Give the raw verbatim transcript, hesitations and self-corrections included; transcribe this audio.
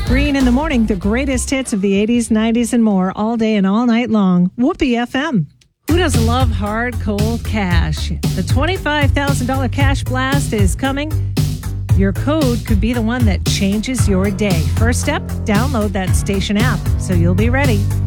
Rick Green in the morning, the greatest hits of the eighties, nineties, and more, all day and all night long. Whoopee F M. Who doesn't love hard, cold cash? The twenty-five thousand dollars cash blast is coming. Your code could be the one that changes your day. First step, download that station app so you'll be ready.